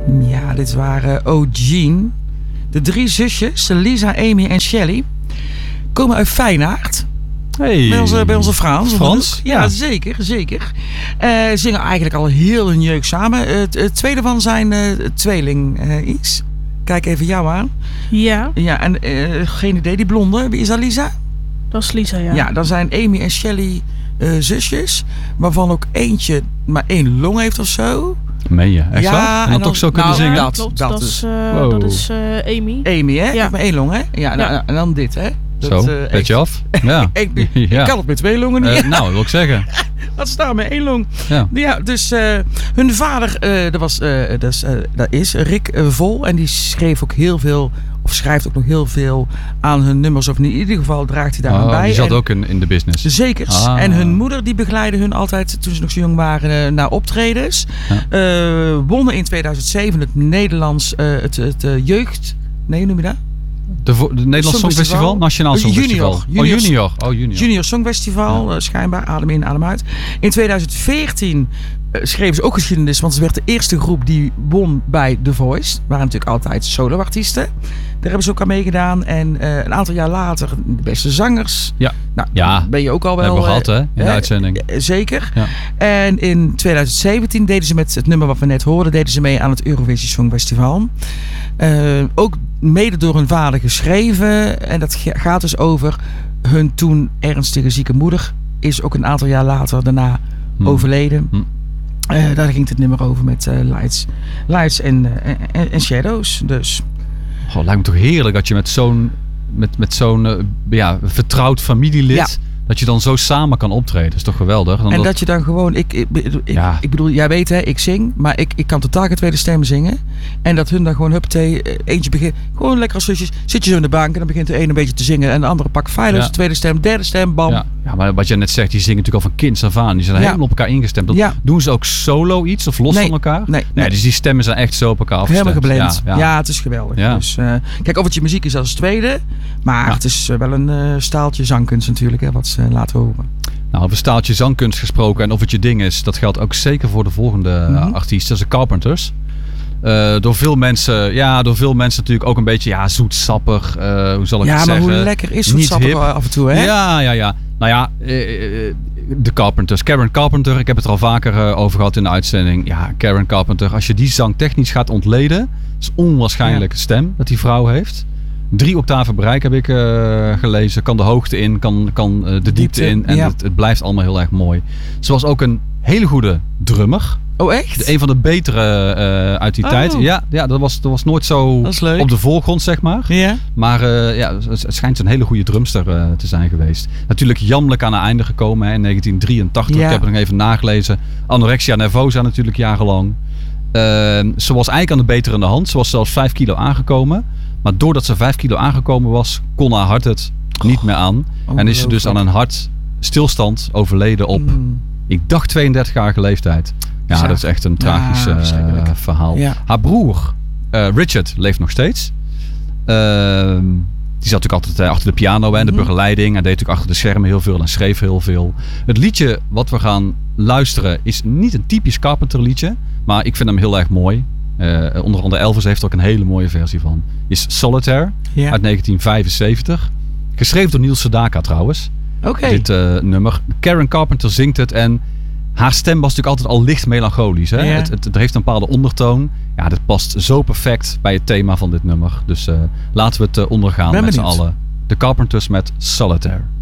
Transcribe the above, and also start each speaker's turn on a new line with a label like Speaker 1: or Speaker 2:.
Speaker 1: Ja, dit waren O'Gene. De 3 zusjes, Lisa, Amy en Shelley, komen uit Feyenaard.
Speaker 2: Hey.
Speaker 1: Bij onze Frans.
Speaker 2: Frans?
Speaker 1: Ja, zeker. Zingen eigenlijk al heel hun jeugd samen. Het tweede van zijn tweeling is. Kijk even jou aan.
Speaker 3: Ja.
Speaker 1: Ja, en geen idee, die blonde. Wie is dat, Lisa?
Speaker 3: Dat is Lisa, ja.
Speaker 1: Ja, dan zijn Amy en Shelley zusjes. Waarvan ook eentje maar 1 long heeft of zo.
Speaker 2: Meen je? Echt
Speaker 1: ja,
Speaker 2: waar? En dan toch zo kunnen zingen?
Speaker 1: Dat,
Speaker 3: klopt.
Speaker 1: dat
Speaker 3: Dat is Amy.
Speaker 1: Amy, hè?
Speaker 3: Ja.
Speaker 1: Maar 1 long, hè? Ja, nou, en dan dit, hè? Dat,
Speaker 2: Zo, petje af. Ja.
Speaker 1: Ik kan het met 2 longen niet.
Speaker 2: Nou, dat wil ik zeggen.
Speaker 1: Wat staat met 1 long?
Speaker 2: Ja.
Speaker 1: Dus hun vader, dat is Rick Vol. En die schreef ook heel veel, of schrijft ook nog heel veel aan hun nummers. Of in ieder geval draagt hij daar aan bij.
Speaker 2: Die zat ook in de business.
Speaker 1: Zeker. En hun moeder die begeleidde hun altijd toen ze nog zo jong waren naar optredens. Ja. Wonnen in 2007 het Nederlands het jeugd... Nee, hoe noem je dat?
Speaker 2: De Nederlands Songfestival? Nationaal Songfestival. Junior
Speaker 1: Songfestival, schijnbaar. Adem in, adem uit. In 2014 schreven ze ook geschiedenis, want ze werd de eerste groep die won bij The Voice. Waren natuurlijk altijd solo-artiesten. Daar hebben ze ook aan meegedaan. En een aantal jaar later de beste zangers.
Speaker 2: Ja.
Speaker 1: Nou, ben je ook al wel...
Speaker 2: Hebben we gehad, hè? In de uitzending.
Speaker 1: Zeker. Ja. En in 2017 deden ze met het nummer wat we net hoorden, deden ze mee aan het Eurovisie Songfestival. Ook mede door hun vader geschreven. En dat gaat dus over hun toen ernstige zieke moeder. Is ook een aantal jaar later daarna overleden. Daar ging het nummer over met Lights en Shadows. Dus.
Speaker 2: Lijkt me toch heerlijk dat je met zo'n vertrouwd familielid... Ja. Dat je dan zo samen kan optreden. Dat is toch geweldig?
Speaker 1: En dat je dan gewoon... Ik bedoel, jij weet hè, ik zing. Maar ik kan totaal geen tweede stem zingen. En dat hun dan gewoon eentje begint. Gewoon lekker als zusjes. Zit je zo in de bank en dan begint de een beetje te zingen. En de andere pakt feilloos de tweede stem, derde stem, bam.
Speaker 2: Ja, maar wat je net zegt, die zingen natuurlijk al van kinds af aan. Die zijn helemaal op elkaar ingestemd. Doen ze ook solo iets of los van elkaar? Nee, dus die stemmen zijn echt zo op elkaar afgestemd.
Speaker 1: Helemaal geblend. Ja, het is geweldig. Ja. Dus, kijk, of het je muziek is als tweede. Maar het is wel een staaltje zangkunst natuurlijk. Hè, wat ze laten horen.
Speaker 2: Nou, over staaltje zangkunst gesproken en of het je ding is. Dat geldt ook zeker voor de volgende artiest. Dat is de Carpenters. Door veel mensen natuurlijk ook een beetje zoetsappig. Hoe zal ik het zeggen?
Speaker 1: Ja, maar hoe lekker is zoetsappig af en toe, hè?
Speaker 2: Ja. Nou ja, de Carpenters. Karen Carpenter, ik heb het er al vaker over gehad in de uitzending. Ja, Karen Carpenter. Als je die zang technisch gaat ontleden, is onwaarschijnlijke stem dat die vrouw heeft. 3 octaven bereik heb ik gelezen. Kan de hoogte in, kan de diepte in. En het blijft allemaal heel erg mooi. Ze was ook een hele goede drummer.
Speaker 1: Oh, echt?
Speaker 2: Een van de betere uit die tijd. Ja, dat was nooit zo op de voorgrond, zeg maar.
Speaker 1: Ja.
Speaker 2: Maar het schijnt een hele goede drumster te zijn geweest. Natuurlijk jammerlijk aan het einde gekomen in 1983. Ja. Ik heb het nog even nagelezen. Anorexia nervosa natuurlijk jarenlang. Ze was eigenlijk aan de beterende hand. Ze was zelfs 5 kilo aangekomen. Maar doordat ze 5 kilo aangekomen was, kon haar hart het niet meer aan. En is ze dus aan een hartstilstand overleden op, ik dacht 32-jarige leeftijd. Ja, dat is echt een tragisch verhaal. Ja. Haar broer, Richard, leeft nog steeds. Die zat natuurlijk altijd achter de piano en de begeleiding. Hij deed natuurlijk achter de schermen heel veel en schreef heel veel. Het liedje wat we gaan luisteren is niet een typisch Carpenter liedje. Maar ik vind hem heel erg mooi. Onder andere Elvis heeft er ook een hele mooie versie van. Is Solitaire uit 1975. Geschreven door Niels Sedaka trouwens. Dit nummer. Karen Carpenter zingt het en haar stem was natuurlijk altijd al licht melancholisch. Hè? Het heeft een bepaalde ondertoon. Ja, dat past zo perfect bij het thema van dit nummer. Dus laten we het ondergaan met z'n allen. De Carpenters met Solitaire.